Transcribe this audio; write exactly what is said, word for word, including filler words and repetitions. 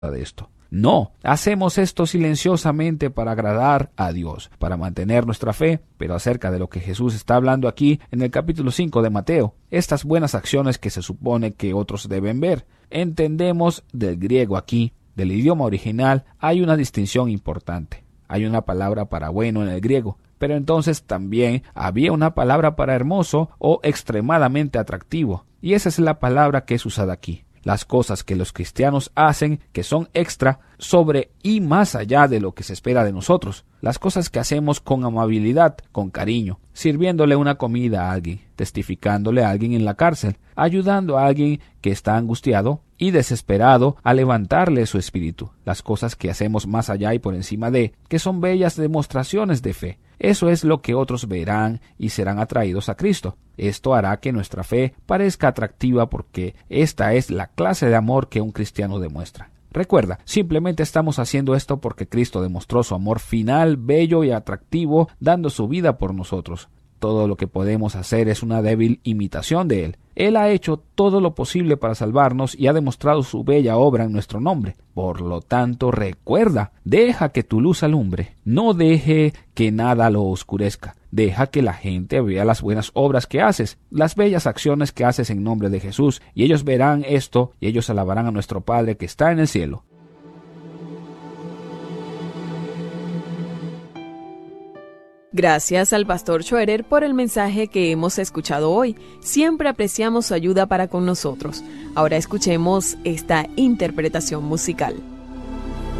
de esto. No, hacemos esto silenciosamente para agradar a Dios, para mantener nuestra fe, pero acerca de lo que Jesús está hablando aquí en el capítulo cinco de Mateo, estas buenas acciones que se supone que otros deben ver. Entendemos del griego aquí, del idioma original, hay una distinción importante. Hay una palabra para bueno en el griego, pero entonces también había una palabra para hermoso o extremadamente atractivo, y esa es la palabra que es usada aquí. Las cosas que los cristianos hacen que son extra, sobre y más allá de lo que se espera de nosotros. Las cosas que hacemos con amabilidad, con cariño, sirviéndole una comida a alguien, testificándole a alguien en la cárcel, ayudando a alguien que está angustiado y desesperado a levantarle su espíritu. Las cosas que hacemos más allá y por encima de, que son bellas demostraciones de fe. Eso es lo que otros verán y serán atraídos a Cristo. Esto hará que nuestra fe parezca atractiva porque esta es la clase de amor que un cristiano demuestra. Recuerda, simplemente estamos haciendo esto porque Cristo demostró su amor final, bello y atractivo, dando su vida por nosotros. Todo lo que podemos hacer es una débil imitación de Él. Él ha hecho todo lo posible para salvarnos y ha demostrado su bella obra en nuestro nombre. Por lo tanto, recuerda, deja que tu luz alumbre. No deje que nada lo oscurezca. Deja que la gente vea las buenas obras que haces, las bellas acciones que haces en nombre de Jesús, y ellos verán esto y ellos alabarán a nuestro Padre que está en el cielo. Gracias al pastor Schroeder por el mensaje que hemos escuchado hoy. Siempre apreciamos su ayuda para con nosotros. Ahora escuchemos esta interpretación musical.